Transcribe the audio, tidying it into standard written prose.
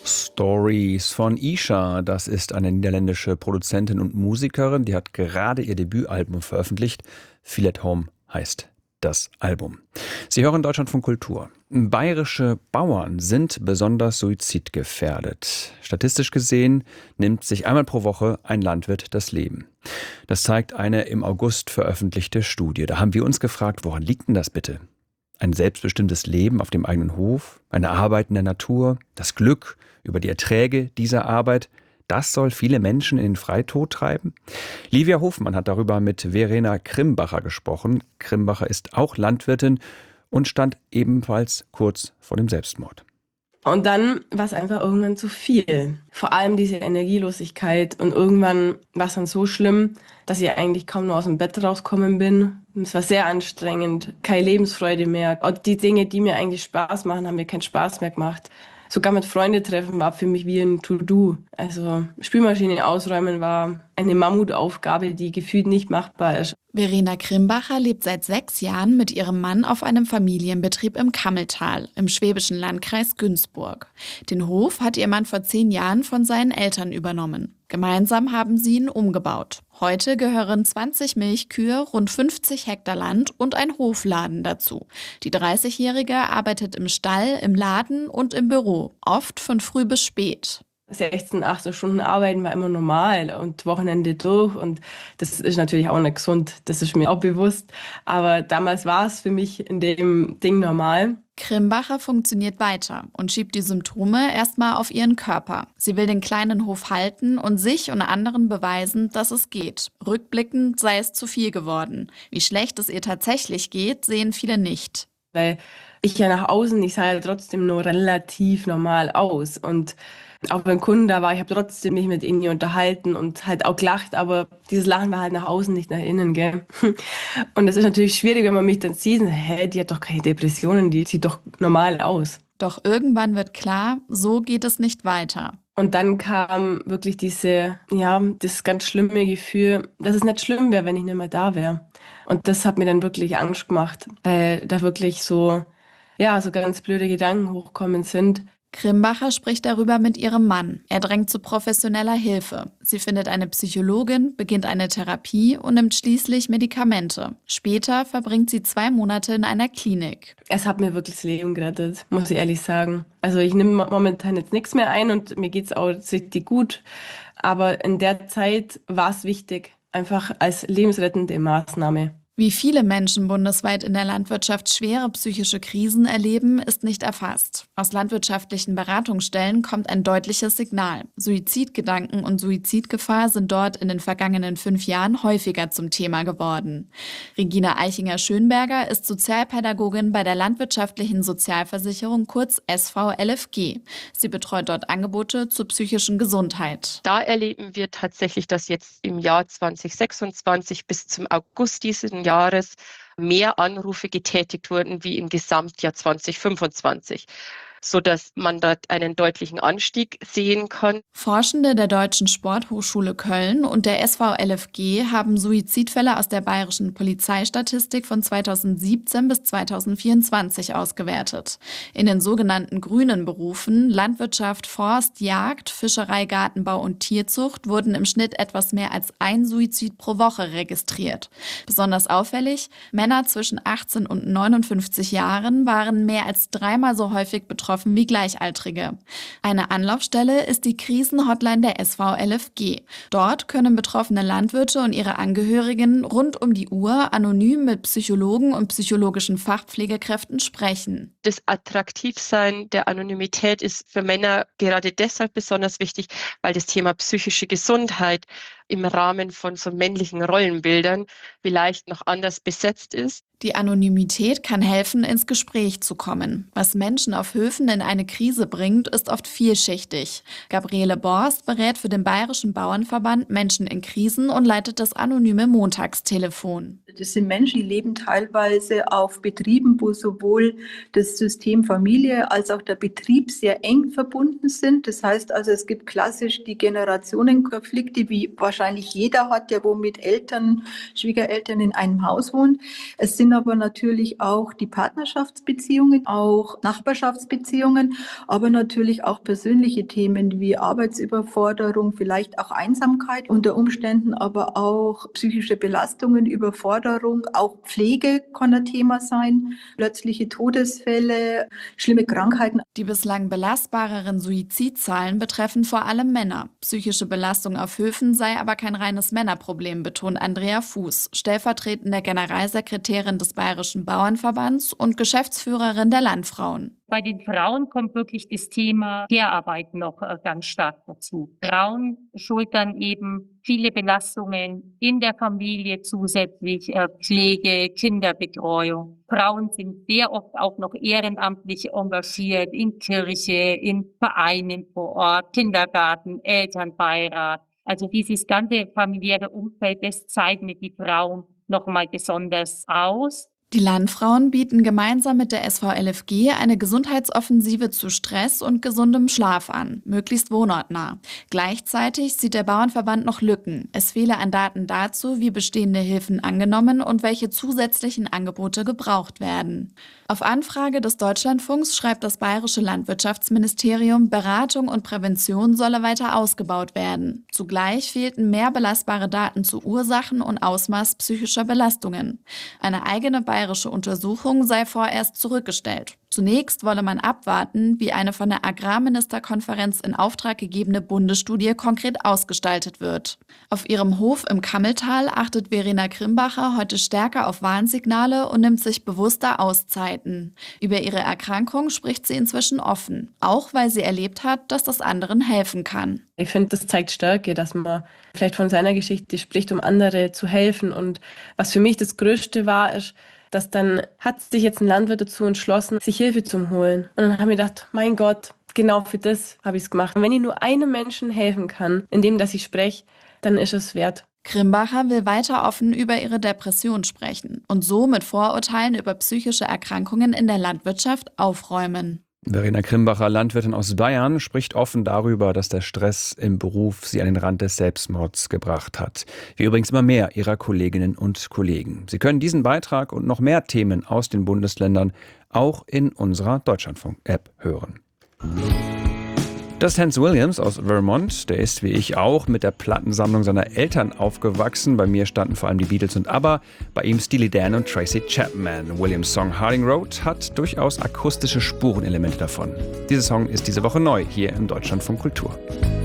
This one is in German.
Stories von Isha. Das ist eine niederländische Produzentin und Musikerin. Die hat gerade ihr Debütalbum veröffentlicht. Feel at Home heißt das Album. Sie hören Deutschlandfunk Kultur. Bayerische Bauern sind besonders suizidgefährdet. Statistisch gesehen nimmt sich einmal pro Woche ein Landwirt das Leben. Das zeigt eine im August veröffentlichte Studie. Da haben wir uns gefragt, woran liegt denn das bitte? Ein selbstbestimmtes Leben auf dem eigenen Hof, eine Arbeit in der Natur, das Glück über die Erträge dieser Arbeit, das soll viele Menschen in den Freitod treiben? Livia Hofmann hat darüber mit Verena Krimbacher gesprochen. Krimbacher ist auch Landwirtin und stand ebenfalls kurz vor dem Selbstmord. Und dann war es einfach irgendwann zu viel. Vor allem diese Energielosigkeit. Und irgendwann war es dann so schlimm, dass ich eigentlich kaum noch aus dem Bett rausgekommen bin. Und es war sehr anstrengend, keine Lebensfreude mehr. Und die Dinge, die mir eigentlich Spaß machen, haben mir keinen Spaß mehr gemacht. Sogar mit Freunden treffen war für mich wie ein To-Do. Also Spülmaschine ausräumen war eine Mammutaufgabe, die gefühlt nicht machbar ist. Verena Krimbacher lebt seit 6 Jahren mit ihrem Mann auf einem Familienbetrieb im Kammeltal, im schwäbischen Landkreis Günzburg. Den Hof hat ihr Mann vor 10 Jahren von seinen Eltern übernommen. Gemeinsam haben sie ihn umgebaut. Heute gehören 20 Milchkühe, rund 50 Hektar Land und ein Hofladen dazu. Die 30-Jährige arbeitet im Stall, im Laden und im Büro, oft von früh bis spät. 16, 18 Stunden arbeiten war immer normal und Wochenende durch, und das ist natürlich auch nicht gesund, das ist mir auch bewusst, aber damals war es für mich in dem Ding normal. Krimbacher funktioniert weiter und schiebt die Symptome erstmal auf ihren Körper. Sie will den kleinen Hof halten und sich und anderen beweisen, dass es geht. Rückblickend sei es zu viel geworden. Wie schlecht es ihr tatsächlich geht, sehen viele nicht. Weil ich ja nach außen, ich sah ja trotzdem nur relativ normal aus, und auch wenn Kunden da war, ich habe trotzdem mich mit ihnen unterhalten und halt auch gelacht, aber dieses Lachen war halt nach außen, nicht nach innen, gell. Und das ist natürlich schwierig, wenn man mich dann sieht und sagt, die hat doch keine Depressionen, die sieht doch normal aus. Doch irgendwann wird klar, so geht es nicht weiter. Und dann kam wirklich das ganz schlimme Gefühl, dass es nicht schlimm wäre, wenn ich nicht mehr da wäre. Und das hat mir dann wirklich Angst gemacht, weil da wirklich so ganz blöde Gedanken hochkommen sind. Krimbacher spricht darüber mit ihrem Mann. Er drängt zu professioneller Hilfe. Sie findet eine Psychologin, beginnt eine Therapie und nimmt schließlich Medikamente. Später verbringt sie 2 Monate in einer Klinik. Es hat mir wirklich das Leben gerettet, muss ich ehrlich sagen. Also ich nehme momentan jetzt nichts mehr ein und mir geht's auch richtig gut. Aber in der Zeit war es wichtig, einfach als lebensrettende Maßnahme. Wie viele Menschen bundesweit in der Landwirtschaft schwere psychische Krisen erleben, ist nicht erfasst. Aus landwirtschaftlichen Beratungsstellen kommt ein deutliches Signal. Suizidgedanken und Suizidgefahr sind dort in den vergangenen 5 Jahren häufiger zum Thema geworden. Regina Eichinger-Schönberger ist Sozialpädagogin bei der Landwirtschaftlichen Sozialversicherung, kurz SVLFG. Sie betreut dort Angebote zur psychischen Gesundheit. Da erleben wir tatsächlich, dass jetzt im Jahr 2026 bis zum August diesen Jahres mehr Anrufe getätigt wurden wie im Gesamtjahr 2025, sodass man dort einen deutlichen Anstieg sehen kann. Forschende der Deutschen Sporthochschule Köln und der SVLFG haben Suizidfälle aus der bayerischen Polizeistatistik von 2017 bis 2024 ausgewertet. In den sogenannten grünen Berufen Landwirtschaft, Forst, Jagd, Fischerei, Gartenbau und Tierzucht wurden im Schnitt etwas mehr als 1 Suizid pro Woche registriert. Besonders auffällig, Männer zwischen 18 und 59 Jahren waren mehr als 3-mal so häufig betroffen wie Gleichaltrige. Eine Anlaufstelle ist die Krisenhotline der SVLFG. Dort können betroffene Landwirte und ihre Angehörigen rund um die Uhr anonym mit Psychologen und psychologischen Fachpflegekräften sprechen. Das Attraktivsein der Anonymität ist für Männer gerade deshalb besonders wichtig, weil das Thema psychische Gesundheit im Rahmen von so männlichen Rollenbildern vielleicht noch anders besetzt ist. Die Anonymität kann helfen, ins Gespräch zu kommen. Was Menschen auf Höfen in eine Krise bringt, ist oft vielschichtig. Gabriele Borst berät für den Bayerischen Bauernverband Menschen in Krisen und leitet das anonyme Montagstelefon. Das sind Menschen, die leben teilweise auf Betrieben, wo sowohl das System Familie als auch der Betrieb sehr eng verbunden sind. Das heißt also, es gibt klassisch die Generationenkonflikte, wie wahrscheinlich jeder hat, der wo mit Eltern, Schwiegereltern in einem Haus wohnt. Es sind sind aber natürlich auch die Partnerschaftsbeziehungen, auch Nachbarschaftsbeziehungen, aber natürlich auch persönliche Themen wie Arbeitsüberforderung, vielleicht auch Einsamkeit unter Umständen, aber auch psychische Belastungen, Überforderung, auch Pflege kann ein Thema sein, plötzliche Todesfälle, schlimme Krankheiten. Die bislang belastbareren Suizidzahlen betreffen vor allem Männer. Psychische Belastung auf Höfen sei aber kein reines Männerproblem, betont Andrea Fuß, stellvertretende Generalsekretärin des Bayerischen Bauernverbands und Geschäftsführerin der Landfrauen. Bei den Frauen kommt wirklich das Thema Care-Arbeit noch ganz stark dazu. Frauen schultern eben viele Belastungen in der Familie zusätzlich, Pflege, Kinderbetreuung. Frauen sind sehr oft auch noch ehrenamtlich engagiert in Kirche, in Vereinen vor Ort, Kindergarten, Elternbeirat. Also dieses ganze familiäre Umfeld, das zeichnet die Frauen nochmal besonders aus. Die Landfrauen bieten gemeinsam mit der SV-LFG eine Gesundheitsoffensive zu Stress und gesundem Schlaf an, möglichst wohnortnah. Gleichzeitig sieht der Bauernverband noch Lücken. Es fehle an Daten dazu, wie bestehende Hilfen angenommen und welche zusätzlichen Angebote gebraucht werden. Auf Anfrage des Deutschlandfunks schreibt das Bayerische Landwirtschaftsministerium, Beratung und Prävention solle weiter ausgebaut werden. Zugleich fehlten mehr belastbare Daten zu Ursachen und Ausmaß psychischer Belastungen. Eine eigene bayerische Untersuchung sei vorerst zurückgestellt. Zunächst wolle man abwarten, wie eine von der Agrarministerkonferenz in Auftrag gegebene Bundesstudie konkret ausgestaltet wird. Auf ihrem Hof im Kammeltal achtet Verena Krimbacher heute stärker auf Warnsignale und nimmt sich bewusster Auszeiten. Über ihre Erkrankung spricht sie inzwischen offen, auch weil sie erlebt hat, dass das anderen helfen kann. Ich finde, das zeigt Stärke, dass man vielleicht von seiner Geschichte spricht, um andere zu helfen. Und was für mich das Größte war, ist, dass dann hat sich jetzt ein Landwirt dazu entschlossen, sich Hilfe zu holen. Und dann habe ich gedacht, mein Gott, genau für das habe ich es gemacht. Und wenn ich nur einem Menschen helfen kann, indem dass ich spreche, dann ist es wert. Krimbacher will weiter offen über ihre Depression sprechen und so mit Vorurteilen über psychische Erkrankungen in der Landwirtschaft aufräumen. Verena Krimbacher, Landwirtin aus Bayern, spricht offen darüber, dass der Stress im Beruf sie an den Rand des Selbstmords gebracht hat. Wie übrigens immer mehr ihrer Kolleginnen und Kollegen. Sie können diesen Beitrag und noch mehr Themen aus den Bundesländern auch in unserer Deutschlandfunk-App hören. Das ist Hans Williams aus Vermont. Der ist wie ich auch mit der Plattensammlung seiner Eltern aufgewachsen. Bei mir standen vor allem die Beatles und ABBA, bei ihm Steely Dan und Tracy Chapman. Williams' Song Harding Road hat durchaus akustische Spurenelemente davon. Dieser Song ist diese Woche neu hier im Deutschlandfunk Kultur.